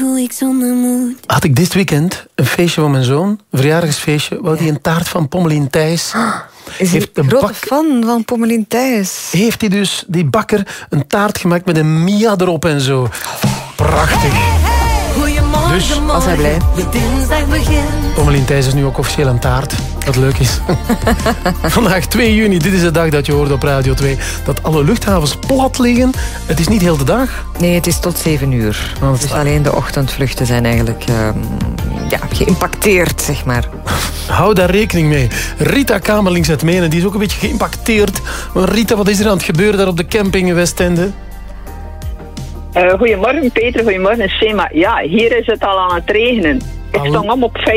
hoe ik zonder moet. Had ik dit weekend een feestje van mijn zoon, een verjaardagsfeestje, wou die een taart van Pommelien Thijs. Is hij een grote fan van Pommelien Thijs? Heeft hij dus, die bakker, een taart gemaakt met een Mia erop en zo. Prachtig. Goedemorgen, Dus was hij blij. de dinsdag begint. Pommelien Thijs is nu ook officieel een taart. Wat leuk is. Vandaag 2 juni, dit is de dag dat je hoort op Radio 2 dat alle luchthavens plat liggen. Het is niet heel de dag. Nee, het is tot 7 uur. Dus alleen de ochtendvluchten zijn eigenlijk geïmpacteerd, zeg maar. Hou daar rekening mee. Rita Kamerlings uit Menen, die is ook een beetje geïmpacteerd. Maar Rita, wat is er aan het gebeuren daar op de camping in Westende? Goedemorgen Peter, goedemorgen Sema. Ja, hier is het al aan het regenen. Ik stond op 5:30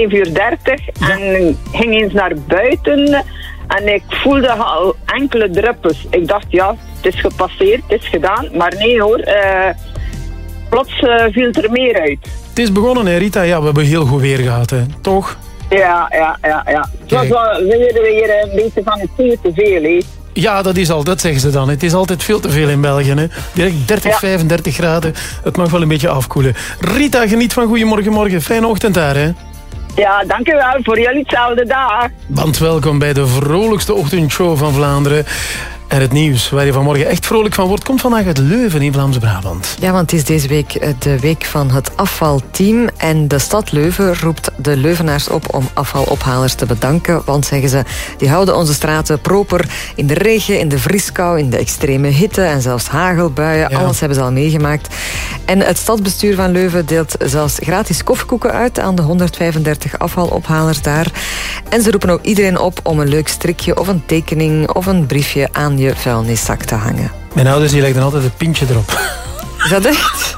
en ging eens naar buiten en ik voelde al enkele druppels. Ik dacht, ja, het is gepasseerd, het is gedaan. Maar nee hoor, plots viel er meer uit. Het is begonnen, hè, Rita? Ja, we hebben heel goed weer gehad, hè. Toch? Ja. Het was wel weer een beetje van het vuur te veel, hè. Ja, dat zeggen ze dan. Het is altijd veel te veel in België. Hè. Direct 30, 35 graden. Het mag wel een beetje afkoelen. Rita, geniet van Goedemorgen Morgen. Fijne ochtend daar, hè. Ja, dankjewel. Voor jullie hetzelfde dag. Want welkom bij de vrolijkste ochtendshow van Vlaanderen. En het nieuws waar je vanmorgen echt vrolijk van wordt, komt vandaag uit Leuven in Vlaams-Brabant. Ja, want het is deze week de week van het afvalteam. En de stad Leuven roept de Leuvenaars op om afvalophalers te bedanken. Want, zeggen ze, die houden onze straten proper in de regen, in de vrieskou, in de extreme hitte en zelfs hagelbuien. Ja. Alles hebben ze al meegemaakt. En het stadsbestuur van Leuven deelt zelfs gratis koffiekoeken uit aan de 135 afvalophalers daar. En ze roepen ook iedereen op om een leuk strikje of een tekening of een briefje aan je vuilniszak te hangen. Mijn ouders die legden altijd een pintje erop. Is dat echt?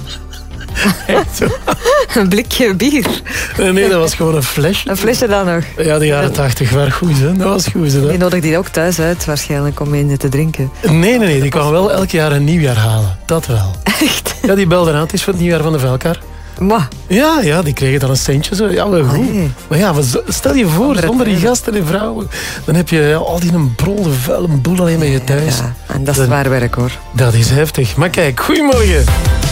Echt zo? Een blikje bier? Nee, dat was gewoon een flesje. Een flesje dan nog? Ja, de jaren 80 waren goed, hè. Dat was goed, hè. Die nodigde die ook thuis uit, waarschijnlijk, om in te drinken. Nee, die kwam wel elk jaar een nieuwjaar halen. Dat wel. Echt? Ja, die belden aan. Het is voor het nieuwjaar van de vuilkar. Maar. Ja, die kregen dan een centje. Zo. Ja, wel goed. Maar ja, stel je voor, zonder die gasten en vrouwen, dan heb je al die een brolde vuile boel alleen bij je thuis. Ja, en dat is zwaar werk, hoor. Dat is heftig. Maar kijk, goedemorgen.